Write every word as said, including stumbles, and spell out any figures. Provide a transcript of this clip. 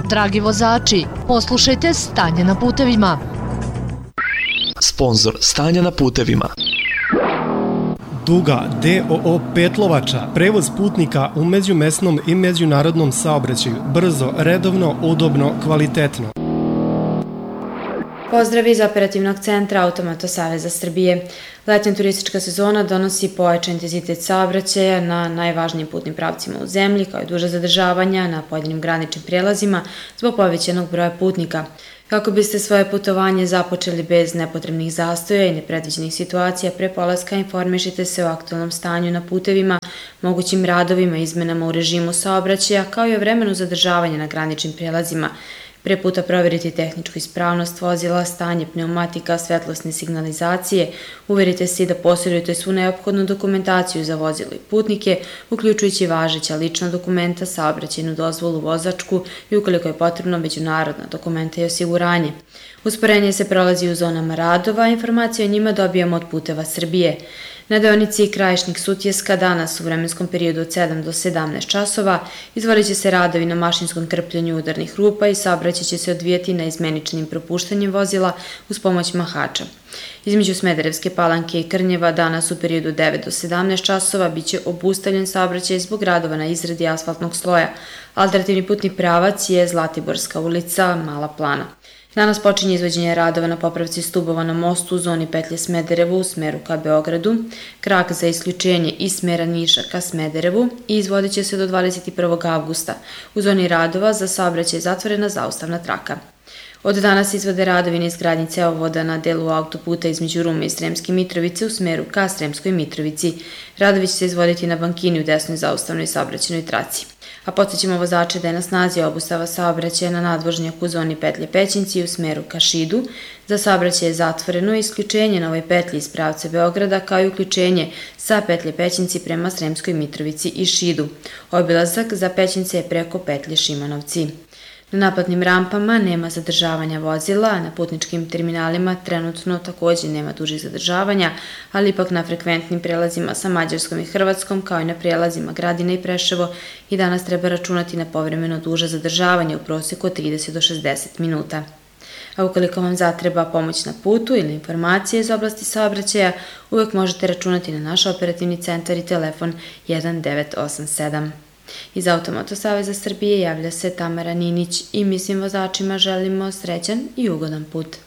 Dragi vozači, poslušajte Stanje na putevima. Sponzor Stanja na putevima. Duga D O O Petlovača, prevoz putnika u međumesnom i međunarodnom saobraćaju, brzo, redovno, udobno, kvalitetno. Pozdrav iz operativnog centra Automoto Saveza Srbije. Letnja turistička sezona donosi pojačan intenzitet saobraćaja na najvažnijim putnim pravcima u zemlji, kao i duža zadržavanja na pojedinim graničnim prijelazima zbog povećanog broja putnika. Kako biste svoje putovanje započeli bez nepotrebnih zastoja i nepredviđenih situacija, pre polaska informišite se o aktualnom stanju na putevima, mogućim radovima i izmenama u režimu saobraćaja, kao i o vremenu zadržavanja na graničnim prijelazima. Pre puta provjerite tehničku ispravnost vozila, stanje pneumatika, svetlosne signalizacije, uverite se i da posjedujete svu neophodnu dokumentaciju za vozilo i putnike, uključujući važeća lična dokumenta, saobraćajnu dozvolu, vozačku i ukoliko je potrebno međunarodna dokumenta i osiguranje. Usporenje se prolazi u zonama radova, informacije o njima dobijamo od Puteva Srbije. Na deonici Krajišnik-Sutjeska danas u vremenskom periodu od sedam do sedamnaest časova izvodit će se radovi na mašinskom krpljenju udarnih rupa i saobraćaj će se odvijati na izmeničnim propuštanjem vozila uz pomoć mahača. Između Smederevske Palanke i Krnjeva danas u periodu od devet do sedamnaest časova biće obustavljen saobraćaj zbog radova na izradi asfaltnog sloja. Alternativni putni pravac je Zlatiborska ulica, Mala Plana. Danas počinje izvođenje radova na popravci stubova na mostu u zoni petlje Smederevu u smeru ka Beogradu, krak za isključenje iz smera Niša ka Smederevu i izvodit će se do dvadeset prvog avgusta. U zoni radova za saobraćaj zatvorena zaustavna traka. Od danas izvode radovi na izgradnji cevovoda na delu autoputa između Rume i Sremske Mitrovice u smeru ka Sremskoj Mitrovici. Radovi će se izvoditi na bankini u desnoj zaustavnoj saobraćajnoj traci. A podsjećamo vozače da je na snazi obustava saobraćaja na nadvožnjaku u zoni petlje Pećinci u smeru ka Šidu. Za saobraćaj je zatvoreno isključenje na ovoj petlji iz pravca Beograda, kao i uključenje sa petlje Pećinci prema Sremskoj Mitrovici i Šidu. Obilazak za Pećince je preko petlje Šimanovci. Na naplatnim rampama nema zadržavanja vozila, a na putničkim terminalima trenutno također nema dužih zadržavanja, ali ipak na frekventnim prelazima sa Mađarskom i Hrvatskom, kao i na prijelazima Gradina i Preševo, i danas treba računati na povremeno duža zadržavanja u prosjeku od trideset do šezdeset minuta. A ukoliko vam zatreba pomoć na putu ili informacije iz oblasti saobraćaja, uvek možete računati na naš operativni centar i telefon jedan devet osam sedam. Iz Automoto Saveza Srbije javlja se Tamara Ninić i mi svim vozačima želimo srećan i ugodan put.